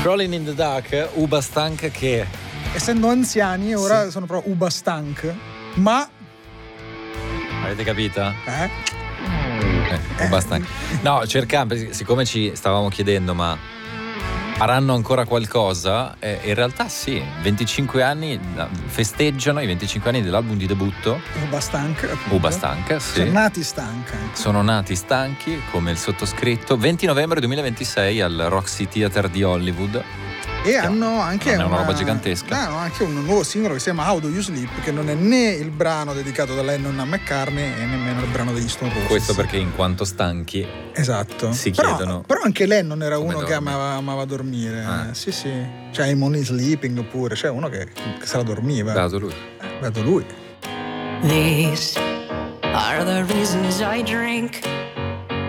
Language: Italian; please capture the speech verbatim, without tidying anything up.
Rolling in the Dark, Uba Stank, che essendo anziani ora sì. sono proprio Uba Stank, ma avete capito? Eh? Eh, Uba Stank. No, cercando, siccome ci stavamo chiedendo ma faranno ancora qualcosa, eh, in realtà sì, venticinque anni, festeggiano i venticinque anni dell'album di debutto Uba Stank, appunto. Uba Stank, sì. Sono nati stanca. Sono nati stanchi, come il sottoscritto, venti novembre duemilaventisei al Roxy Theater di Hollywood. E hanno anche non è una una roba gigantesca. No, hanno anche un nuovo singolo che si chiama How Do You Sleep, che non è né il brano dedicato da Lennon a McCartney e nemmeno il brano degli Stone Roses. Questo perché in quanto stanchi esatto si però, chiedono. Però anche Lennon era uno dormi. che amava, amava dormire. Ah. Sì, sì. Cioè I'm Only Sleeping pure, cioè uno che, che se la dormiva. Dato lui. Eh, dato lui. These are the reasons I drink.